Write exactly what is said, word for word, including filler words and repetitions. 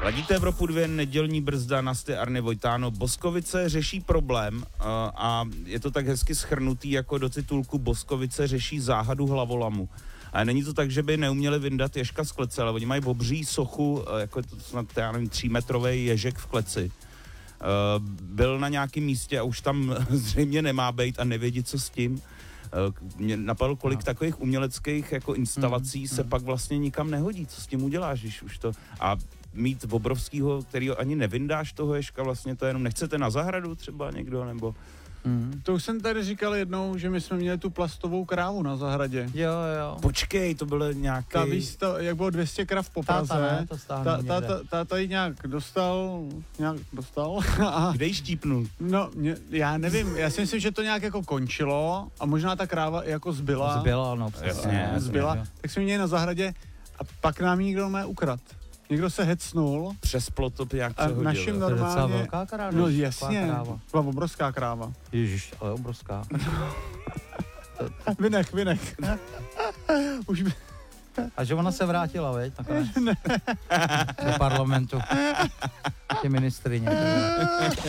Ladíte Evropu dvě, nedělní brzda, Nasty, Arny, Vojtáno. Boskovice řeší problém uh, a je to tak hezky schrnutý jako do titulku Boskovice řeší záhadu hlavolamu. A není to tak, že by neuměli vyndat ježka z klece, ale oni mají obří sochu, uh, jako je to snad, já nevím, třímetrový ježek v kleci. Uh, byl na nějakém místě a už tam zřejmě nemá bejt a nevědí, co s tím. Uh, mě napadlo, kolik no. takových uměleckých jako instalací mm, se mm. pak vlastně nikam nehodí. Co s tím uděláš, když už to... A mít obrovskýho, kterýho ani nevyndáš toho ježka, vlastně to jenom nechcete na zahradu třeba někdo, nebo... Mm. To už jsem tady říkal jednou, že my jsme měli tu plastovou krávu na zahradě. Jo, jo. Počkej, to bylo nějaký... Ta víš, to, jak bylo dvě stě krav po Praze, táta, ne, to ta, ta, ta, ta tady nějak dostal, nějak dostal. A, kde jí štípnul? No, mě, já nevím, já si myslím, že to nějak jako končilo a možná ta kráva jako zbyla. Zbyla, no přesně. Jasně, zbyla, jasně, tak jsme měli na zahradě a pak nám někdo mé ukrad. Někdo se hecnul. Přes plot to nějak a přehodil. našim To je docela normálně... velká kráva. No jasně, byla obrovská kráva. Ježiš, ale obrovská. Vynech, vynech. Už by... A že ona se vrátila, veď, nakonec. Do parlamentu. Ty ministryně.